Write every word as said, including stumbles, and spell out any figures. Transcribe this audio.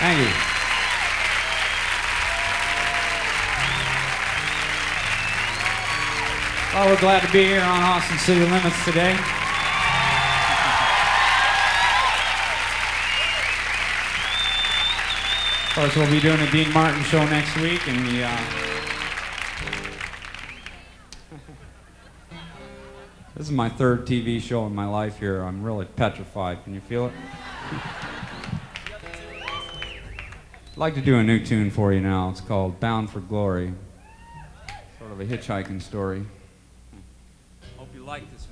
Thank you. Well, we're glad to be here on Austin City Limits today. Of course, we'll be doing a Dean Martin show next week, and we, uh... this is my third T V show in my life here. I'm really petrified. Can you feel it? I'd like to do a new tune for you now. It's called Bound for Glory. Sort of a hitchhiking story. Hope you like this one.